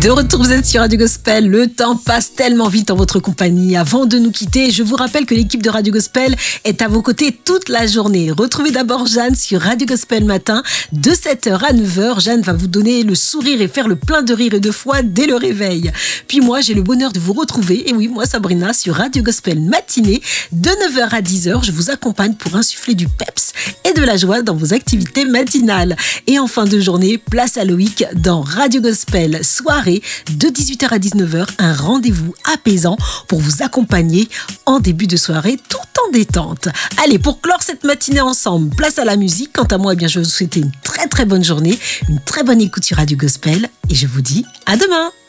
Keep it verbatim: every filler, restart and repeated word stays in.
De retour, vous êtes sur Radio Gospel. Le temps passe tellement vite en votre compagnie. Avant de nous quitter, je vous rappelle que l'équipe de Radio Gospel est à vos côtés toute la journée. Retrouvez d'abord Jeanne sur Radio Gospel Matin de sept heures à neuf heures. Jeanne va vous donner le sourire et faire le plein de rire et de foi dès le réveil. Puis moi, j'ai le bonheur de vous retrouver. Et oui, moi, Sabrina, sur Radio Gospel Matinée de neuf heures à dix heures. Je vous accompagne pour insuffler du peps et de la joie dans vos activités matinales. Et en fin de journée, place à Loïc dans Radio Gospel Soirée de dix-huit heures à dix-neuf heures, un rendez-vous apaisant pour vous accompagner en début de soirée tout en détente. Allez, pour clore cette matinée ensemble, place à la musique. Quant à moi, eh bien, je vais vous souhaiter une très très bonne journée, une très bonne écoute sur Radio Gospel et je vous dis à demain.